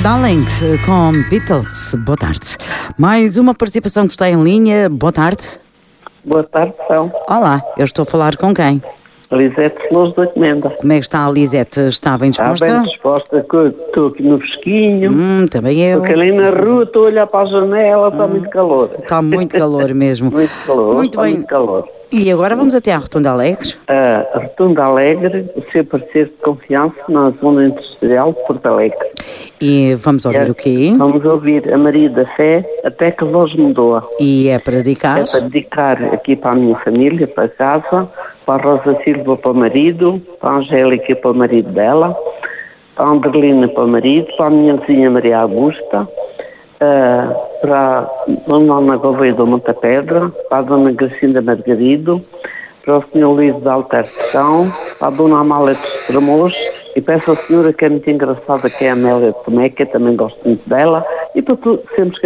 Darling com Beatles. Boa tarde. Mais uma participação que está em linha. Boa tarde. Boa tarde, São. Olá, eu estou a falar com quem? Lisete Flores da Comenda. Como é que está a Lisete? Está bem disposta? Está bem disposta, estou aqui no fresquinho. Também eu. Porque ali na rua estou a olhar para a janela, está muito calor. Está muito calor mesmo. Muito calor, Muito bem. muito calor. E agora vamos até à Rotunda Alegre. A Rotunda Alegre, o seu parceiro de confiança na zona industrial de Porto Alegre. E vamos ouvir o quê? Vamos ouvir a Maria da Fé, até que a voz mudou. E é para dedicar? É para dedicar aqui para a minha família, para casa, para a Rosa Silva para o marido, para a Angélica para o marido dela, para a Anderlina para o marido, para a minha vizinha Maria Augusta, para a Dona Ana Gouveia do Montapedra, para a Dona Gracinda Margarido, para o Sr. Luís da Alterção, para a Dona Amália de Estremoz, e peço à senhora que é muito engraçada, que é a Amélia Tomé, que eu também gosto muito dela, e para sempre